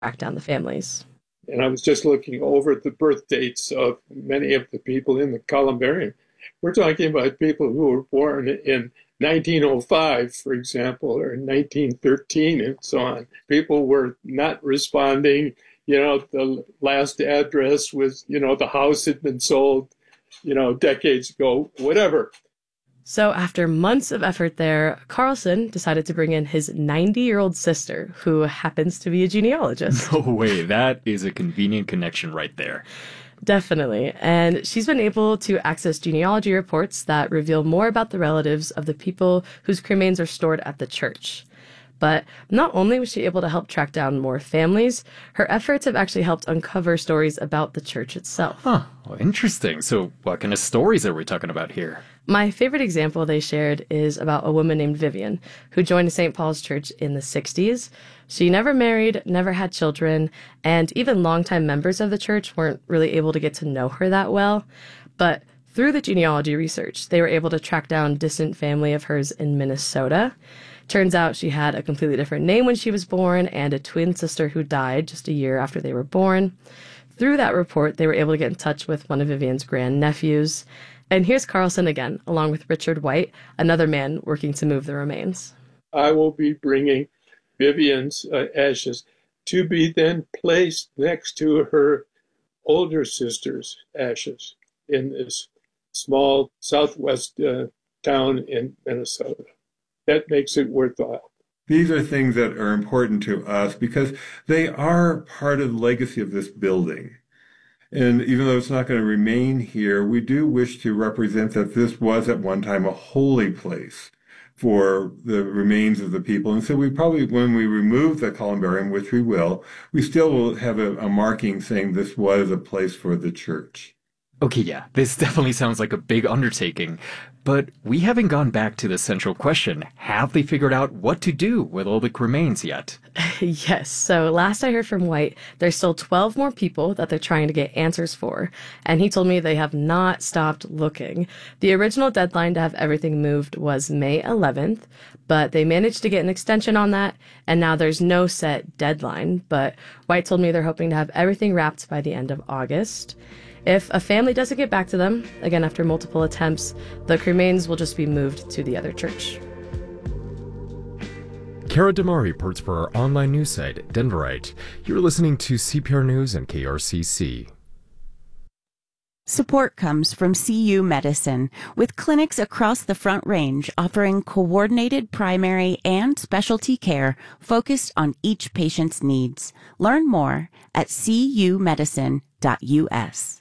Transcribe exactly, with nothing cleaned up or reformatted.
track down the families. And I was just looking over the birth dates of many of the people in the columbarium. We're talking about people who were born in nineteen oh five, for example, or nineteen thirteen, and so on. People were not responding. You know, the last address was, you know, the house had been sold, you know, decades ago, whatever. So after months of effort there, Carlson decided to bring in his ninety-year-old sister, who happens to be a genealogist. No way. That is a convenient connection right there. Definitely. And she's been able to access genealogy reports that reveal more about the relatives of the people whose cremains are stored at the church. But not only was she able to help track down more families, her efforts have actually helped uncover stories about the church itself. Huh. Well, interesting. So what kind of stories are we talking about here? My favorite example they shared is about a woman named Vivian, who joined Saint Paul's Church in the sixties. She never married, never had children, and even longtime members of the church weren't really able to get to know her that well. But through the genealogy research, they were able to track down distant family of hers in Minnesota. Turns out she had a completely different name when she was born and a twin sister who died just a year after they were born. Through that report, they were able to get in touch with one of Vivian's grandnephews. And here's Carlson again, along with Richard White, another man working to move the remains. I will be bringing Vivian's uh, ashes to be then placed next to her older sister's ashes in this small southwest uh, town in Minnesota. That makes it worthwhile. These are things that are important to us because they are part of the legacy of this building. And even though it's not going to remain here, we do wish to represent that this was at one time a holy place for the remains of the people. And so we probably, when we remove the columbarium, which we will, we still will have a, a marking saying this was a place for the church. Okay, yeah, this definitely sounds like a big undertaking, but we haven't gone back to the central question. Have they figured out what to do with all the remains yet? Yes, so last I heard from White, there's still twelve more people that they're trying to get answers for, and he told me they have not stopped looking. The original deadline to have everything moved was May eleventh, but they managed to get an extension on that, and now there's no set deadline, but White told me they're hoping to have everything wrapped by the end of August. If a family doesn't get back to them, again after multiple attempts, the remains will just be moved to the other church. Kara Damari reports for our online news site, Denverite. You're listening to C P R News and K R C C. Support comes from C U Medicine, with clinics across the Front Range offering coordinated primary and specialty care focused on each patient's needs. Learn more at c u medicine dot u s.